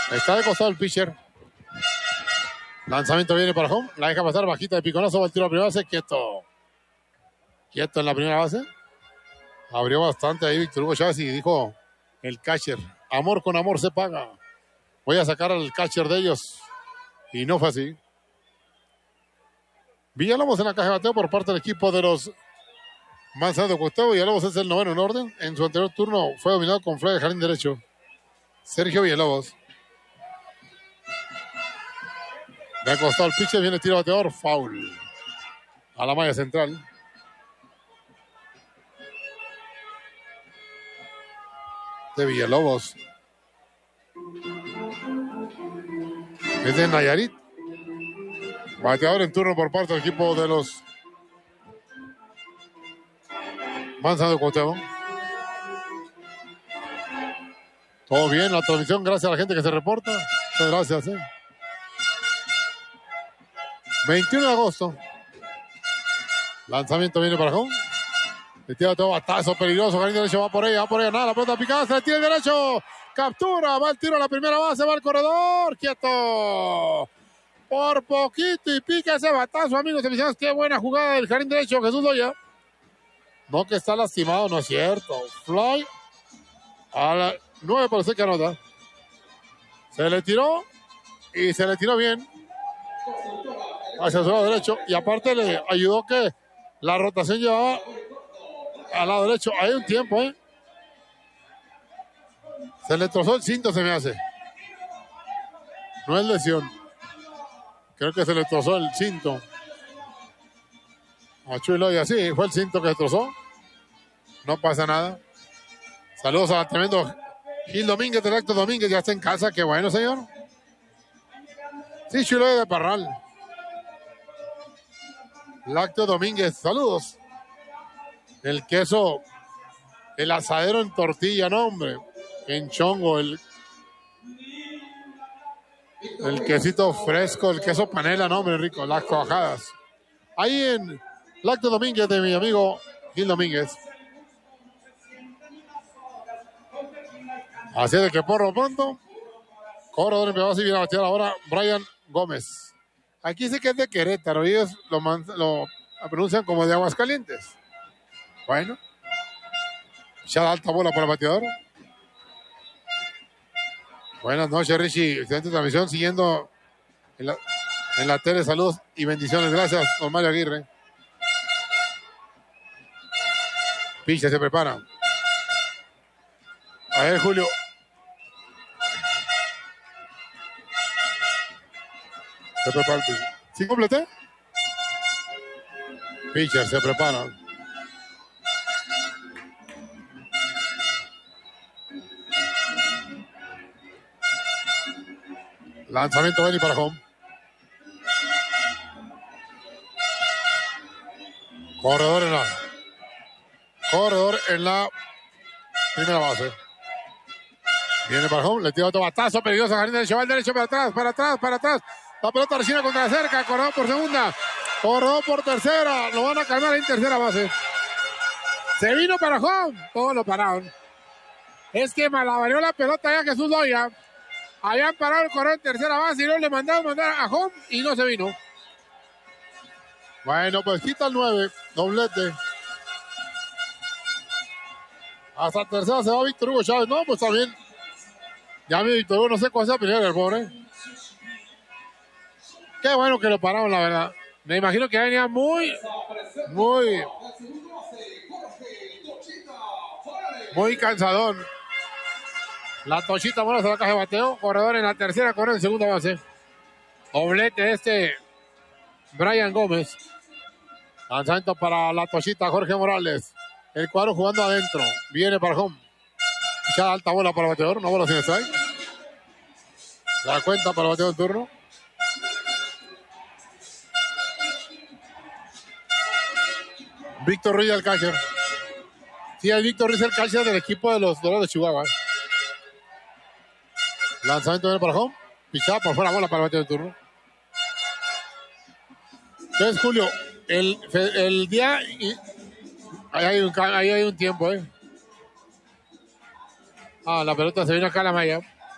Está de costado el pitcher. Lanzamiento viene para home. La deja pasar bajita de piconazo. Va el tiro a primera base. Quieto. Quieto en la primera base. Abrió bastante ahí Víctor Hugo Chávez y dijo el catcher: amor con amor se paga. Voy a sacar al catcher de ellos. Y no fue así. Villalobos en la caja de bateo por parte del equipo de los Manzanos de Cuauhtémoc. Villalobos es el noveno en orden. En su anterior turno fue dominado con fly de jardín derecho. Sergio Villalobos. De acostado el pitcher, viene el tiro bateador, foul. A la malla central. De Villalobos. Es de Nayarit. Bateador en turno por parte del equipo de los Manzanos de Cuauhtémoc. Todo bien, la transmisión, gracias a la gente que se reporta. Muchas gracias. 21 de agosto. Lanzamiento viene para home. Le tira todo batazo peligroso. Jardín derecho, va por ella. Nada, la pelota picada, se le tira el derecho. Captura, va el tiro a la primera base, va el corredor. Quieto. Por poquito y pica ese batazo, amigos y aficionados. Qué buena jugada del jardín derecho, Jesús Loya. No que está lastimado, no es cierto. Fly a la 9 por que anota. Se le tiró y se le tiró bien hacia su lado derecho, y aparte le ayudó que la rotación llevaba al lado derecho. Hay un tiempo, se le trozó el cinto, se me hace. No es lesión. Creo que se le trozó el cinto a Chuy Loya. Sí, fue el cinto que se trozó. No pasa nada. Saludos a tremendo Gil Domínguez, del Acto Domínguez. Ya está en casa. Qué bueno, señor. Sí, Chuy Loya de Parral. Lácteo Domínguez, saludos. El queso, el asadero en tortilla, no, hombre. En chongo, el quesito fresco, el queso panela, no, hombre, rico. Las cuajadas. Ahí en Lácteo Domínguez, de mi amigo Gil Domínguez. Así de que por lo pronto, corredor en base y viene a batear ahora Brian Gómez. Aquí dice que es de Querétaro y ellos lo pronuncian como de Aguascalientes. Bueno. Ya alta bola para el bateador. Buenas noches, Richie. Excelente transmisión. Siguiendo en la tele. Saludos y bendiciones. Gracias, don Mario Aguirre. Picha se prepara. A ver, Julio. Se prepara el pitcher. ¿Sí completé? Pitcher se prepara. Lanzamiento Benny para home. Corredor en la primera base. Viene para home, le tira otro batazo peligroso a Jardín derecho, va al derecho, para atrás. La pelota recibe contra la cerca, corredor por segunda, corredor por tercera, lo van a calmar en tercera base. Se vino para home, todos lo pararon. Es que malabarió la pelota ya Jesús Loya. Habían parado el corredor en tercera base y no le mandaron mandar a home y no se vino. Bueno, pues quita el 9, doblete. Hasta tercera se va Víctor Hugo Chávez. No, pues también. Ya mi Víctor Hugo no sé cuál sea pelear el pobre. Qué bueno que lo pararon, la verdad. Me imagino que venía muy cansadón. La Tochita Moras a la caja de bateo. Corredor en la tercera, corredor en segunda base. Doblete Brian Gómez. Lanzamiento para la Tochita Jorge Morales. El cuadro jugando adentro. Viene para home. Ya alta bola para el bateador. Una bola sin strike. La cuenta para el bateador del turno. Víctor Ruiz el catcher. Sí, es Víctor Ruiz el catcher del equipo de los Dorados de Chihuahua. Lanzamiento viene para home. Pichada por fuera, bola para el bateador del turno. Entonces, Julio, el día... Ahí hay un tiempo, la pelota se vino acá a la malla.